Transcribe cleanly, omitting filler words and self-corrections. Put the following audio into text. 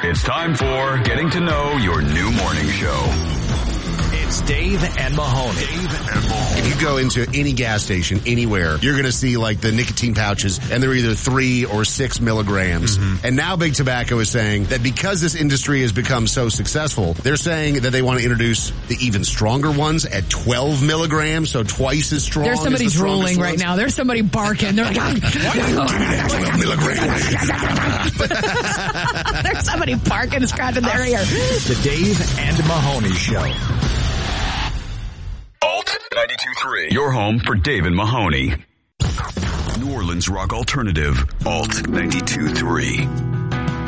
It's time for Getting to Know Your New Morning Show. It's Dave and Mahoney. If you go into any gas station anywhere, you're going to see like the nicotine pouches, and they're either 3 or 6 milligrams. Mm-hmm. And now Big Tobacco is saying that because this industry has become so successful, they're saying that they want to introduce the even stronger ones at 12 milligrams, so twice as strong. There's somebody drooling right now. There's somebody barking. They're like, give me that 12 milligrams. There's somebody barking, scratching their ear. The Dave and Mahoney Show. Alt 92.3. Your home for Dave and Mahoney. New Orleans rock alternative. Alt 92.3.